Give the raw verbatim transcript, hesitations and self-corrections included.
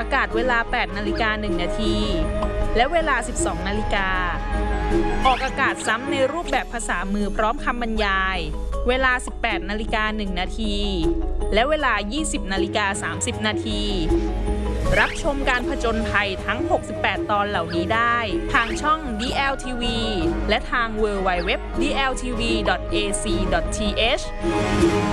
ากาศเวลา แปดนาฬิกาหนึ่งนาทีและเวลา สิบสองนาฬิกาออกอากาศซ้ำในรูปแบบภาษามือพร้อมคำบรรยายเวลา สิบแปดนาฬิกาหนึ่งนาทีและเวลา ยี่สิบนาฬิกาสามสิบนาทีรับชมการผจญภัยทั้ง หกสิบแปด ตอนเหล่านี้ได้ทางช่อง ดี แอล ที วี และทาง ดับเบิลยู ดับเบิลยู ดับเบิลยู ดอท ดี แอล ที วี ดอท เอ ซี ดอท ที เอช